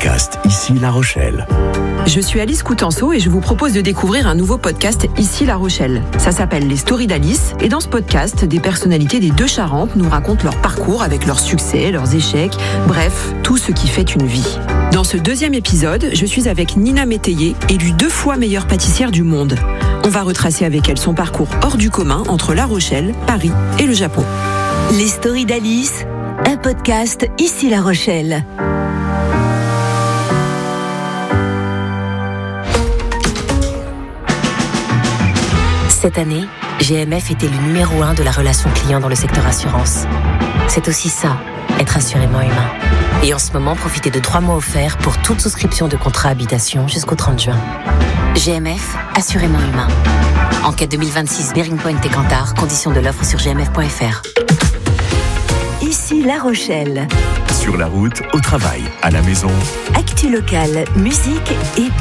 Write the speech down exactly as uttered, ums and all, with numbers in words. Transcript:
podcast Ici La Rochelle. Je suis Alice Coutenceau et je vous propose de découvrir un nouveau podcast Ici La Rochelle. Ça s'appelle Les Stories d'Alice et dans ce podcast, des personnalités des deux Charentes nous racontent leur parcours avec leurs succès, leurs échecs, bref, tout ce qui fait une vie. Dans ce deuxième épisode, je suis avec Nina Métayer, élue deux fois meilleure pâtissière du monde. On va retracer avec elle son parcours hors du commun entre La Rochelle, Paris et le Japon. Les Stories d'Alice, un podcast Ici La Rochelle. Cette année, G M F était le numéro un de la relation client dans le secteur assurance. C'est aussi ça, être assurément humain. Et en ce moment, profitez de trois mois offerts pour toute souscription de contrat habitation jusqu'au trente juin. G M F, assurément humain. Enquête deux mille vingt-six, Bearing Point et Kantar, conditions de l'offre sur g m f point f r. Ici La Rochelle. Sur la route, au travail, à la maison. Actu locale, musique et